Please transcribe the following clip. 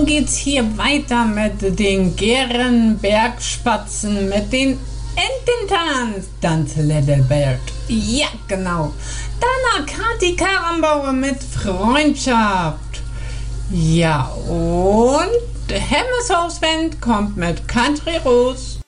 nun geht's hier weiter mit den Gärenbergspatzen, mit den Ententanz. Dance Little Bird. Ja, genau. Dann Kati Karrenbauer mit Freundschaft. Ja, und Hemmeshausband kommt mit Country Rose.